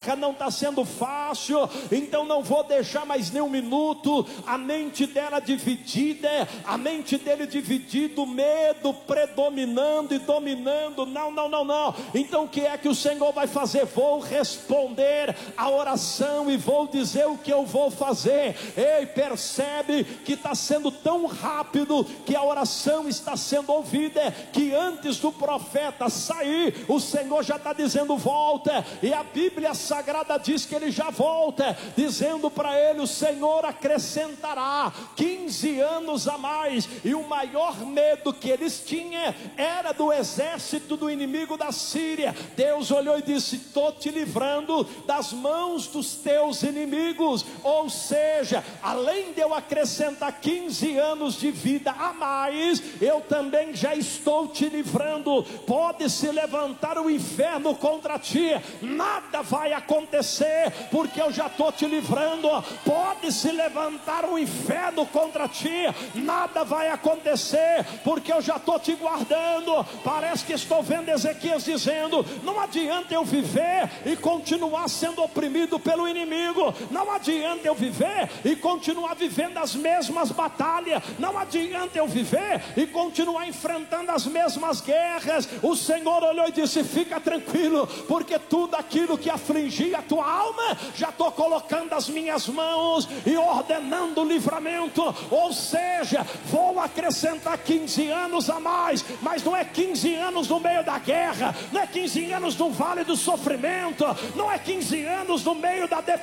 guerra não está sendo fácil, então não vou deixar mais nem um minuto a mente dela dividida, a mente dele dividida, o medo predominando e dominando. Não. Então o que é que o Senhor vai fazer? Vou responder a oração e vou dizer o que eu vou fazer. Ei, percebe que está sendo tão rápido que a oração está sendo ouvida, que antes do profeta sair, o Senhor já está dizendo volta, e a Bíblia Sagrada diz que ele já volta, dizendo para ele: o Senhor acrescentará 15 anos a mais. E o maior medo que eles tinham era do exército do inimigo da Síria. Deus olhou e disse: estou te livrando das mãos dos teus inimigos. Ou seja, além de eu acrescentar 15 anos de vida a mais, eu também já estou te livrando. Pode se levantar o inferno contra ti, nada vai acontecer, porque eu já estou te livrando. Pode se levantar o inferno contra ti, nada vai acontecer, porque eu já estou te guardando. Parece que estou vendo Ezequias dizendo: não adianta eu viver e continuar sendo oprimido pelo inimigo, não adianta eu viver e continuar vivendo as mesmas batalhas, não adianta eu viver e continuar enfrentando as mesmas guerras. O Senhor olhou e disse: fica tranquilo, porque tudo aquilo que afligia a tua alma, já estou colocando as minhas mãos e ordenando o livramento. Ou seja, vou acrescentar 15 anos a mais, mas não é 15 anos no meio da guerra, não é 15 anos no vale do sofrimento, não é 15 anos no meio da depressão.